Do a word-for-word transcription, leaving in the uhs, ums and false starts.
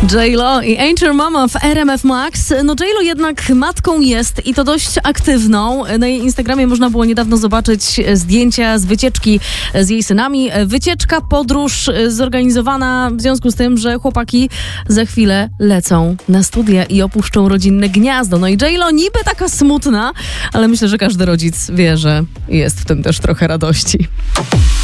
J-Lo i Ain't Your Mama w R M F Max. No J-Lo jednak matką jest i to dość aktywną. Na jej Instagramie można było niedawno zobaczyć zdjęcia z wycieczki z jej synami. Wycieczka, podróż zorganizowana w związku z tym, że chłopaki za chwilę lecą na studia i opuszczą rodzinne gniazdo. No i J-Lo niby taka smutna, ale myślę, że każdy rodzic wie, że jest w tym też trochę radości.